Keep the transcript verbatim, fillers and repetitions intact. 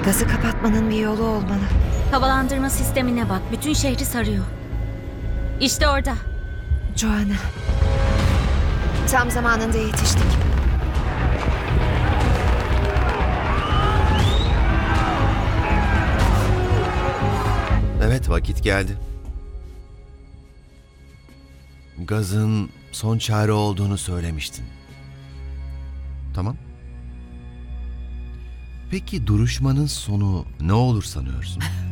Gazı kapatmanın bir yolu olmalı. Havalandırma sistemine bak. Bütün şehri sarıyor. İşte orada. Joanna. Tam zamanında yetiştik. Evet, vakit geldi. Gazın son çare olduğunu söylemiştin. Tamam. Peki duruşmanın sonu ne olur sanıyorsun?